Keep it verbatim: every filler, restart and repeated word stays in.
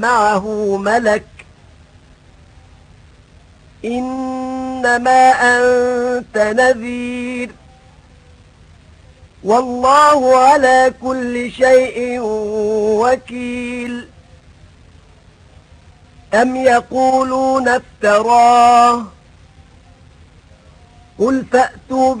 معه ملك إنما أنت نذير والله على كل شيء وكيل أم يقولون افتراه قل فأتوا